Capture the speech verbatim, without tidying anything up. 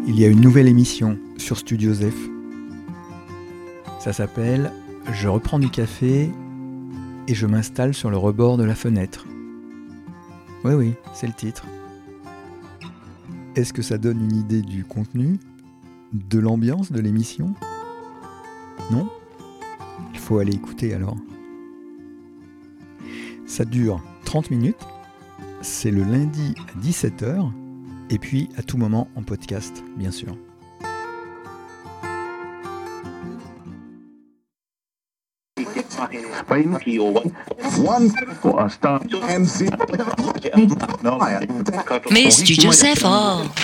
il y a une nouvelle émission sur Studio Zef. Ça s'appelle « Je reprends du café et je m'installe sur le rebord de la fenêtre ». Oui, oui, c'est le titre. Est-ce que ça donne une idée du contenu, de l'ambiance de l'émission ? Non ? Il faut aller écouter alors. Ça dure trente minutes, c'est le lundi à dix-sept heures, et puis à tout moment en podcast, bien sûr. Mais Studio Zef, oh